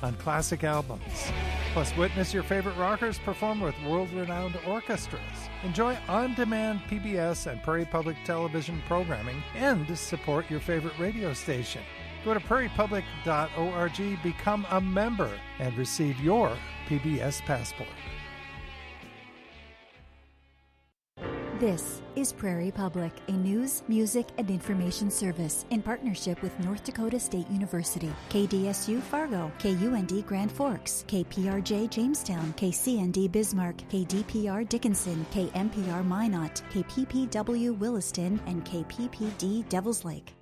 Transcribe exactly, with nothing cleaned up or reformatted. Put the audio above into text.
on classic albums. Plus, witness your favorite rockers perform with world-renowned orchestras. Enjoy on-demand P B S and Prairie Public Television programming and support your favorite radio station. Go to prairie public dot org, become a member, and receive your P B S passport. This is Prairie Public, a news, music, and information service in partnership with North Dakota State University, K D S U Fargo, K U N D Grand Forks, K P R J Jamestown, K C N D Bismarck, K D P R Dickinson, K M P R Minot, K P P W Williston, and K P P D Devils Lake.